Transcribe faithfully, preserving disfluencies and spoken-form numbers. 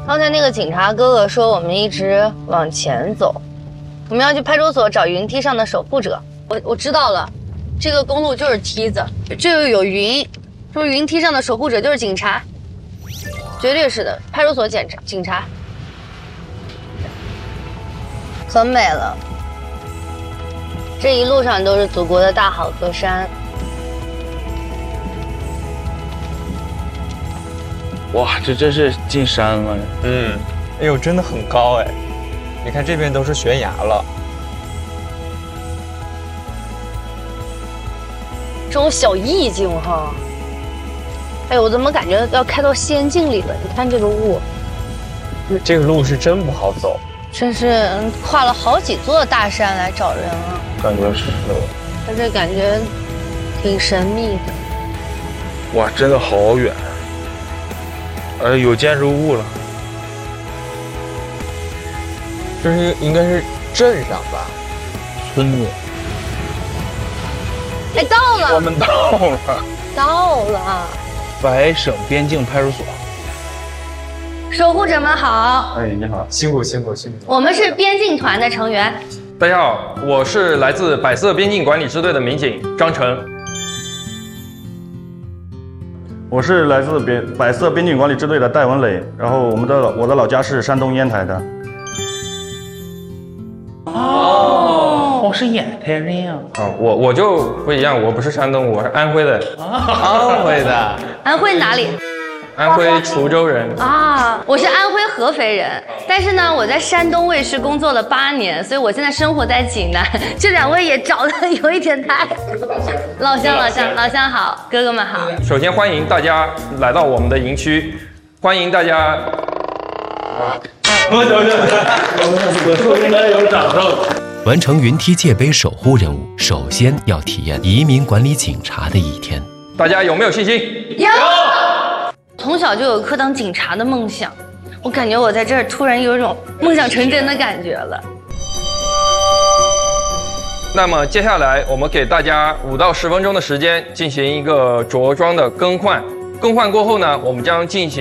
刚才那个警察哥哥说我们一直往前走，我们要去派出所找云梯上的守护者。我我知道了，这个公路就是梯子，这又有云，说云梯上的守护者就是警察，绝对是的，派出所检查警察，可美了。这一路上都是祖国的大好河山。 哇，这真是进山了。 嗯，哎呦，真的很高哎！你看这边都是悬崖了。 这种小意境哈，哎呦，我怎么感觉要开到仙境里了？你看这个雾， 这个路是真不好走， 真是跨了好几座大山来找人啊！ 感觉是， 他这感觉挺神秘的。 哇，真的好远。呃，有建筑物了， 这是应该是镇上吧， 村子。 哎，到了， 我们到了， 到了， 白省边境派出所。 守护者们好， 哎，你好， 辛苦辛苦辛苦。 我们是边境团的成员。 大家好，我是来自百色边境管理支队的民警张成。 我是来自边百色边境管理支队的戴文磊，然后我们的我的老家是山东烟台的。 哦，我是烟台人呀。 啊，我我就不一样，我不是山东，我是安徽的。 安徽的。 安徽哪里？ 安徽滁州人。 啊，我是安徽合肥人，但是呢，我在山东卫视工作了八年，所以我现在生活在济南。这两位也找的有一点太老乡，老乡，老乡好，哥哥们好。 首先欢迎大家来到我们的营区，欢迎大家。 应该有掌声。 完成云梯界碑守护任务，首先要体验移民管理警察的一天。 大家有没有信心？ 有。从小就有颗当警察的梦想，我感觉我在这儿突然有一种梦想成真的感觉了。 那么接下来我们给大家五到十分钟的时间进行一个着装的更换，更换过后呢，我们将进行